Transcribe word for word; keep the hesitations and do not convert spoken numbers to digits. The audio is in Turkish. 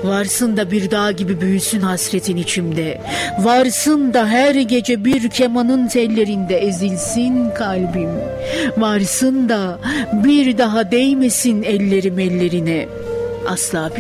Varsın da bir dağ gibi büyüsün hasretin içimde. Varsın da her gece bir kemanın tellerinde ezilsin kalbim. Varsın da bir daha değmesin ellerim ellerine. Asla